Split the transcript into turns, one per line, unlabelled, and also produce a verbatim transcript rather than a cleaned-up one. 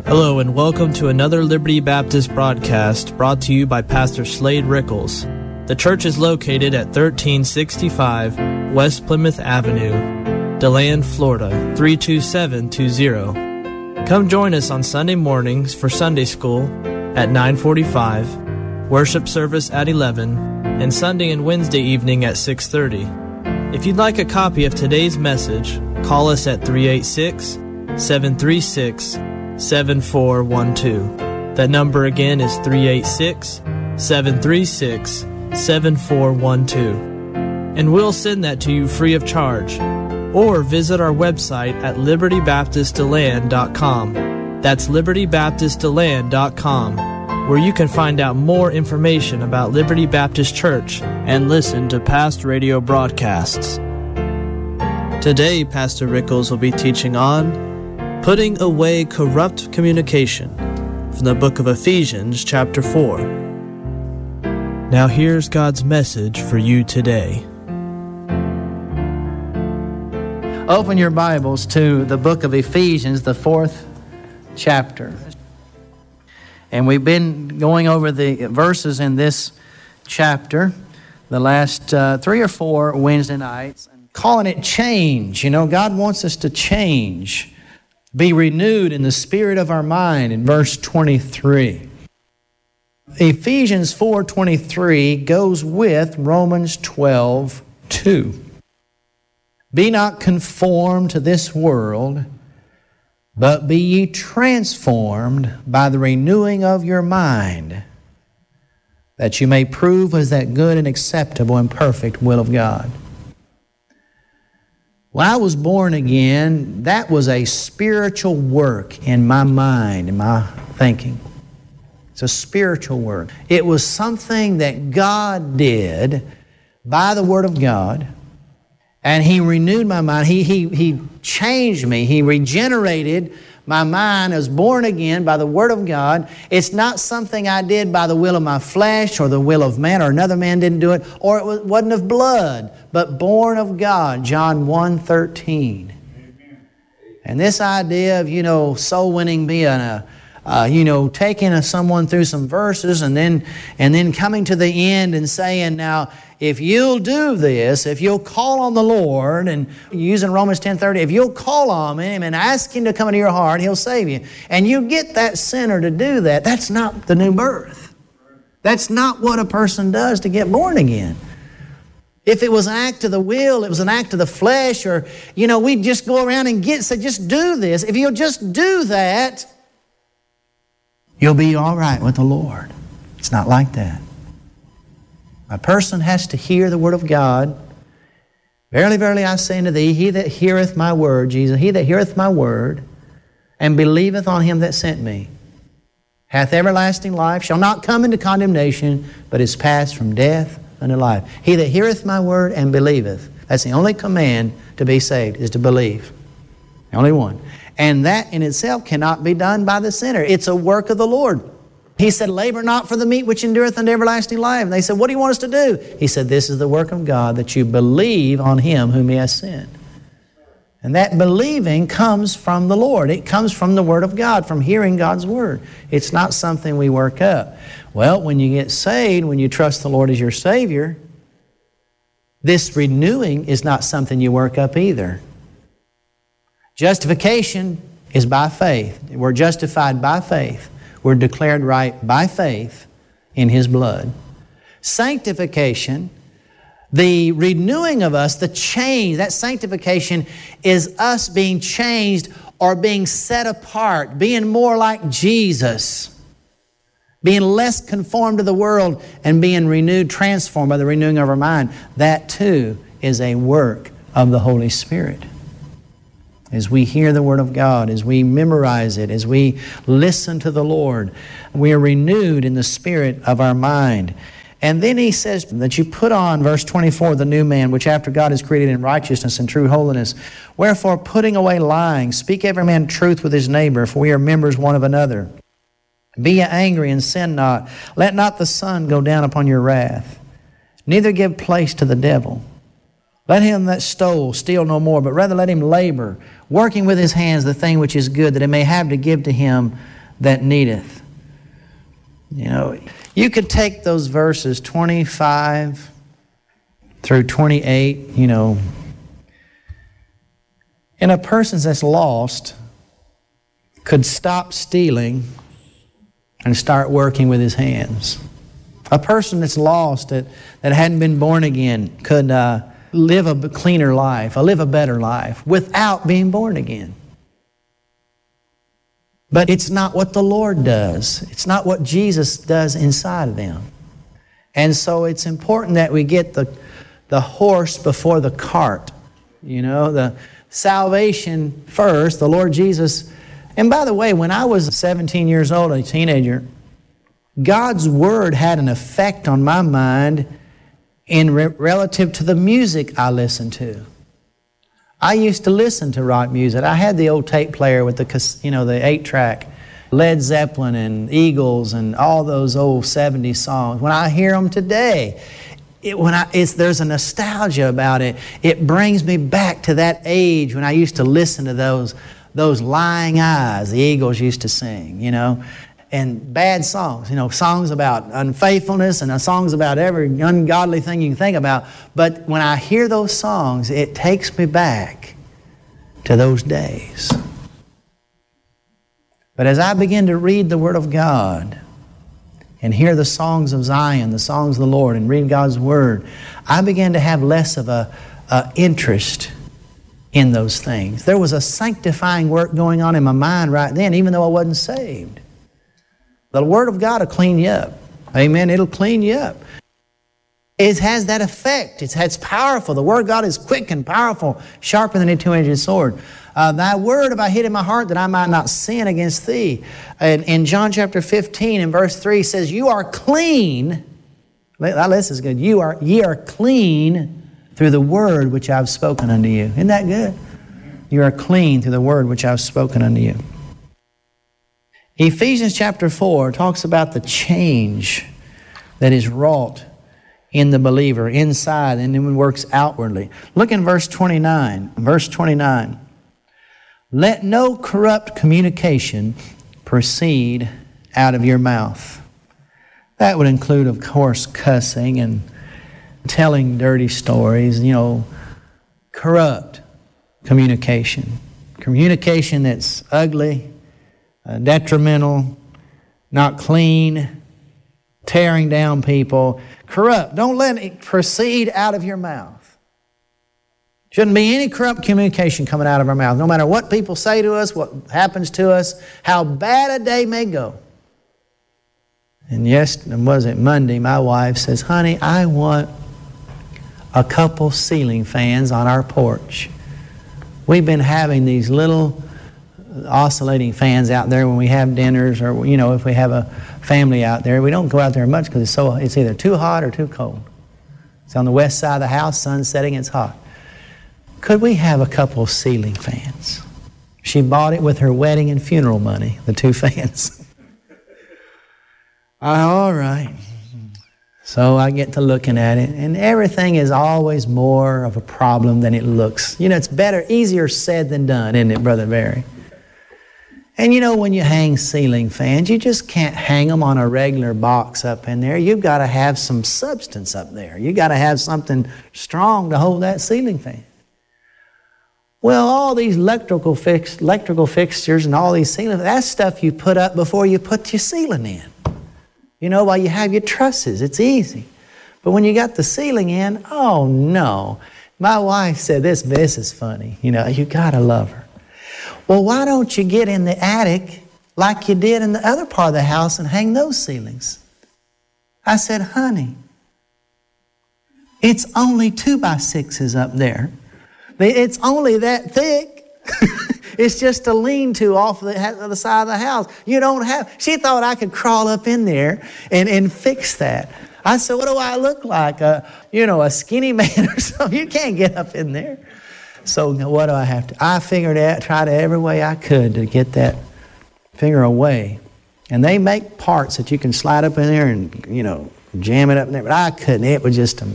Hello and welcome to another Liberty Baptist broadcast brought to you by Pastor Slade Rickles. The church is located at thirteen sixty-five West Plymouth Avenue, DeLand, Florida, three two seven two zero. Come join us on Sunday mornings for Sunday school at nine forty-five, worship service at eleven, and Sunday and Wednesday evening at six thirty. If you'd like a copy of today's message, call us at three eight six, seven three six, seven four one two. That number again is three eight six, seven three six, seven four one two. And we'll send that to you free of charge. Or visit our website at liberty baptist deland dot com. That's liberty baptist deland dot com, where you can find out more information about Liberty Baptist Church and listen to past radio broadcasts. Today, Pastor Rickles will be teaching on Putting Away Corrupt Communication from the book of Ephesians, chapter four. Now here's God's message for you today.
Open your Bibles to the book of Ephesians, the fourth chapter. And we've been going over the verses in this chapter the last uh, three or four Wednesday nights, calling it change. You know, God wants us to change, be renewed in the spirit of our mind in verse twenty-three. Ephesians four twenty-three goes with Romans twelve two. Be not conformed to this world, but be ye transformed by the renewing of your mind, that you may prove what is that good and acceptable and perfect will of God. When I was born again, that was a spiritual work in my mind, in my thinking. It's a spiritual work. It was something that God did by the Word of God. And He renewed my mind. He, he, he changed me. He regenerated my mind. I was born again by the Word of God. It's not something I did by the will of my flesh or the will of man, or another man didn't do it, or it wasn't of blood, but born of God, John one thirteen. And this idea of, you know, soul winning being a Uh, you know, taking a, someone through some verses and then and then coming to the end and saying, now, if you'll do this, if you'll call on the Lord, and using Romans ten thirty, if you'll call on Him and ask Him to come into your heart, He'll save you. And you get that sinner to do that, that's not the new birth. That's not what a person does to get born again. If it was an act of the will, it was an act of the flesh, or, you know, we'd just go around and get, say, just do this. If you'll just do that, you'll be all right with the Lord. It's not like that. A person has to hear the Word of God. Verily, verily, I say unto thee, he that heareth my word, Jesus, he that heareth my word, and believeth on Him that sent me, hath everlasting life, shall not come into condemnation, but is passed from death unto life. He that heareth my word and believeth. That's the only command to be saved, is to believe. The only one. And that in itself cannot be done by the sinner. It's a work of the Lord. He said, labor not for the meat which endureth unto everlasting life. And they said, what do you want us to do? He said, this is the work of God, that you believe on Him whom He has sent. And that believing comes from the Lord. It comes from the Word of God, from hearing God's Word. It's not something we work up. Well, when you get saved, when you trust the Lord as your Savior, this renewing is not something you work up either. Justification is by faith. We're justified by faith. We're declared right by faith in His blood. Sanctification, the renewing of us, the change, that sanctification is us being changed or being set apart, being more like Jesus, being less conformed to the world and being renewed, transformed by the renewing of our mind. That too is a work of the Holy Spirit. As we hear the Word of God, as we memorize it, as we listen to the Lord, we are renewed in the spirit of our mind. And then he says that you put on, verse twenty-four, the new man, which after God is created in righteousness and true holiness. Wherefore, putting away lying, speak every man truth with his neighbor, for we are members one of another. Be ye angry and sin not. Let not the sun go down upon your wrath. Neither give place to the devil. Let him that stole steal no more, but rather let him labor, working with his hands the thing which is good, that he may have to give to him that needeth. You know, you could take those verses twenty-five through twenty-eight, you know, and a person that's lost could stop stealing and start working with his hands. A person that's lost, that, that hadn't been born again, could uh, live a cleaner life, or live a better life without being born again. But it's not what the Lord does. It's not what Jesus does inside of them. And so it's important that we get the, the horse before the cart. You know, the salvation first, the Lord Jesus. And by the way, when I was seventeen years old, a teenager, God's Word had an effect on my mind in re- relative to the music I listened to. I used to listen to rock music. I had the old tape player with the, you know, the eight-track, Led Zeppelin and Eagles and all those old seventies songs. When I hear them today, it, when I, it's, there's a nostalgia about it. It brings me back to that age when I used to listen to those, those Lying Eyes the Eagles used to sing, you know. And bad songs, you know, songs about unfaithfulness and songs about every ungodly thing you can think about. But when I hear those songs, it takes me back to those days. But as I begin to read the Word of God and hear the songs of Zion, the songs of the Lord, and read God's Word, I began to have less of a, a interest in those things. There was a sanctifying work going on in my mind right then, even though I wasn't saved. The Word of God will clean you up. Amen. It'll clean you up. It has that effect. It's, it's powerful. The Word of God is quick and powerful, sharper than a two-edged sword. Uh, thy word have I hid in my heart that I might not sin against thee. And in John chapter fifteen and verse three says, you are clean. This is good. You are, ye are clean through the word which I have spoken unto you. Isn't that good? You are clean through the word which I have spoken unto you. Ephesians chapter four talks about the change that is wrought in the believer inside and then works outwardly. Look in verse twenty-nine. Verse twenty-nine. Let no corrupt communication proceed out of your mouth. That would include, of course, cussing and telling dirty stories, you know, corrupt communication. Communication that's ugly, Uh, detrimental, not clean, tearing down people, corrupt. Don't let it proceed out of your mouth. Shouldn't be any corrupt communication coming out of our mouth, no matter what people say to us, what happens to us, how bad a day may go. And yes, was it Monday, my wife says, honey, I want a couple ceiling fans on our porch. We've been having these little oscillating fans out there when we have dinners, or you know, if we have a family out there. We don't go out there much because it's so it's either too hot or too cold. It's on the west side of the house, sun's setting, it's hot. Could we have a couple of ceiling fans? She bought it with her wedding and funeral money, the two fans. All right. So I get to looking at it, and everything is always more of a problem than it looks. You know, it's better, easier said than done, isn't it, Brother Barry? And you know, when you hang ceiling fans, you just can't hang them on a regular box up in there. You've got to have some substance up there. You've got to have something strong to hold that ceiling fan. Well, all these electrical fix, electrical fixtures and all these ceiling, that's stuff you put up before you put your ceiling in. You know, while you have your trusses, it's easy. But when you got the ceiling in, oh no. My wife said, this, this is funny. You know, you got to love her. Well, why don't you get in the attic like you did in the other part of the house and hang those ceilings? I said, honey, it's only two by sixes up there. It's only that thick. It's just a lean-to off the, the side of the house. You don't have... She thought I could crawl up in there and, and fix that. I said, what do I look like? A, you know, a skinny man or something? You can't get up in there. So what do I have to... I figured out, tried every way I could to get that figure away. And they make parts that you can slide up in there and, you know, jam it up in there. But I couldn't. It was just a